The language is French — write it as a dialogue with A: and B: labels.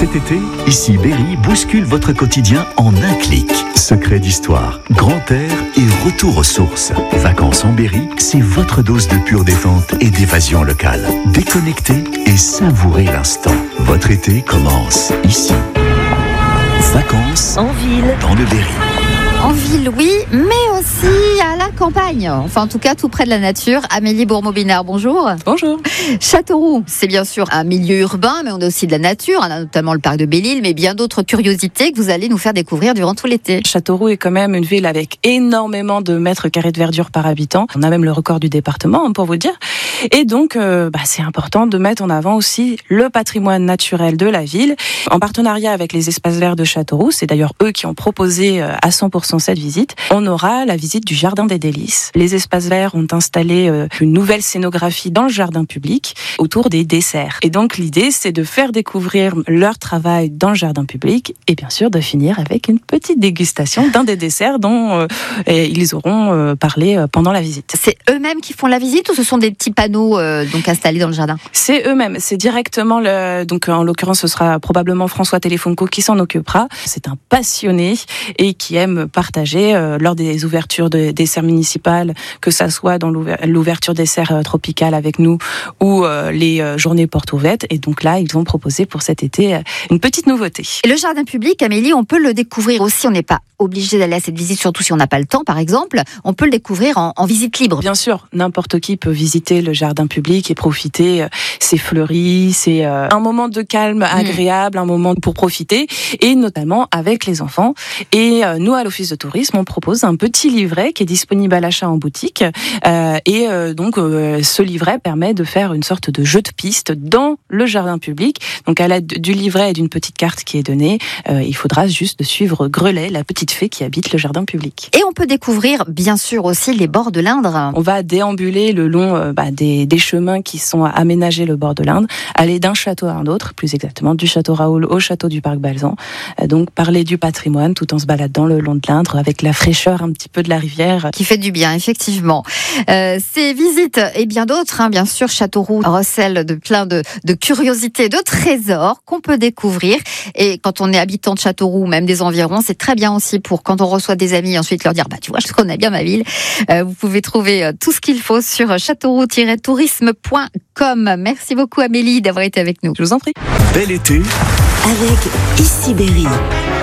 A: Cet été, ici Berry bouscule votre quotidien en un clic. Secret d'histoire, grand air et retour aux sources. Vacances en Berry, c'est votre dose de pure détente et d'évasion locale. Déconnectez et savourez l'instant. Votre été commence ici. Vacances
B: en ville,
A: dans le Berry.
C: En ville, oui, mais aussi à la campagne. Enfin, en tout cas, tout près de la nature. Amélie Bourmont-Binard, bonjour.
B: Bonjour.
C: Châteauroux, c'est bien sûr un milieu urbain, mais on a aussi de la nature. On a notamment le parc de Belle-Île, mais bien d'autres curiosités que vous allez nous faire découvrir durant tout l'été.
B: Châteauroux est quand même une ville avec énormément de mètres carrés de verdure par habitant. On a même le record du département, pour vous dire. Et donc, c'est important de mettre en avant aussi le patrimoine naturel de la ville. En partenariat avec les espaces verts de Châteauroux, c'est d'ailleurs eux qui ont proposé à 100% cette visite, on aura la visite du Jardin des Délices. Les espaces verts ont installé une nouvelle scénographie dans le jardin public autour des desserts. Et donc l'idée, c'est de faire découvrir leur travail dans le jardin public et bien sûr de finir avec une petite dégustation d'un des desserts dont ils auront parlé pendant la visite.
C: C'est eux-mêmes qui font la visite ou ce sont des petits panneaux donc installés dans le jardin? C'est
B: eux-mêmes, c'est directement donc en l'occurrence ce sera probablement François Telefonco qui s'en occupera. C'est un passionné et qui aime partager lors des ouvertures des serres municipales, que ça soit dans l'ouverture des serres tropicales avec nous ou les journées portes ouvertes. Et donc là, ils ont proposé pour cet été une petite nouveauté.
C: Et le jardin public, Amélie, on peut le découvrir aussi. On n'est pas obligé d'aller à cette visite, surtout si on n'a pas le temps, par exemple. On peut le découvrir en visite libre.
B: Bien sûr, n'importe qui peut visiter le jardin public et profiter. C'est fleuri, c'est un moment de calme agréable, un moment pour profiter, et notamment avec les enfants. Et nous, à l'Office de tourisme, on propose un petit livret qui est disponible à l'achat en boutique. Donc, ce livret permet de faire une sorte de jeu de piste dans le jardin public. Donc, à l'aide du livret et d'une petite carte qui est donnée, il faudra juste suivre Grelet, la petite fée qui habite le jardin public.
C: Et on peut découvrir, bien sûr, aussi les bords de l'Indre.
B: On va déambuler le long des chemins qui sont aménagés le bord de l'Indre, aller d'un château à un autre, plus exactement du château Raoul au château du parc Balzan. Donc, parler du patrimoine tout en se baladant le long de l'Indre avec la fraîcheur un petit peu de la rivière.
C: Qui fait du bien, effectivement. Ces visites et bien d'autres, bien sûr, Châteauroux recèle de plein de curiosités, de trésors qu'on peut découvrir. Et quand on est habitant de Châteauroux, même des environs, c'est très bien aussi pour quand on reçoit des amis, ensuite leur dire, tu vois, je connais bien ma ville. Vous pouvez trouver tout ce qu'il faut sur châteauroux-tourisme.com. Merci beaucoup Amélie d'avoir été avec nous.
B: Je vous en prie.
A: Bel été
D: avec Ici Berry.